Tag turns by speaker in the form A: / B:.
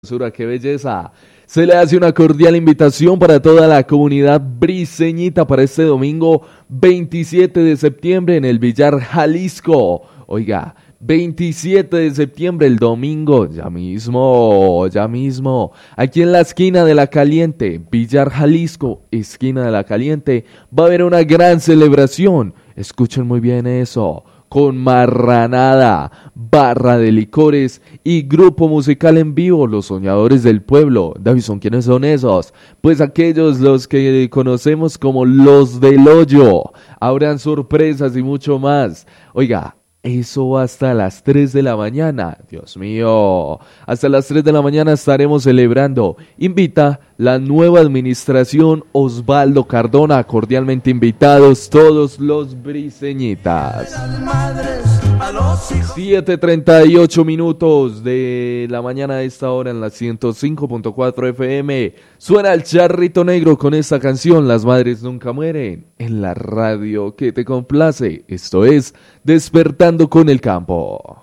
A: Qué belleza. Se le hace una cordial invitación para toda la comunidad briseñita para este domingo 27 de septiembre en el Villar Jalisco. Oiga, 27 de septiembre, el domingo, ya mismo, aquí en la esquina de La Caliente, Villar Jalisco, esquina de La Caliente, va a haber una gran celebración. Escuchen muy bien eso. Con marranada, barra de licores y grupo musical en vivo, Los Soñadores del Pueblo. Davison, ¿quiénes son esos? Pues aquellos los que conocemos como Los del Hoyo. Habrán sorpresas y mucho más. Oiga, eso va hasta las 3 de la mañana. Dios mío, hasta las 3 de la mañana estaremos celebrando. Invita la nueva administración Osvaldo Cardona. Cordialmente invitados todos los briseñitas. 7:38 minutos de la mañana a esta hora en la 105.4 FM. Suena el Charrito Negro con esta canción, Las Madres Nunca Mueren, en la radio que te complace. Esto es Despertando con el Campo.